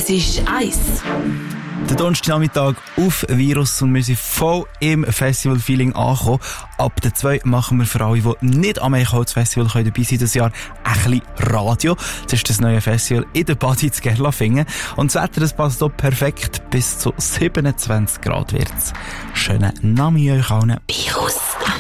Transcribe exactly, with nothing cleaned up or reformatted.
Es ist eins. Der Donnerstagnachmittag auf Virus und wir sind voll im Festival-Feeling angekommen. Ab der zwei machen wir für alle, die nicht am Eichholz-Festival dabei sein können, dieses Jahr ein bisschen Radio. Das ist das neue Festival in der Badi zu Gerlafingen. Und das Wetter, das passt auch perfekt. Bis zu siebenundzwanzig Grad wird's. Schönen Nami euch allen. Virus.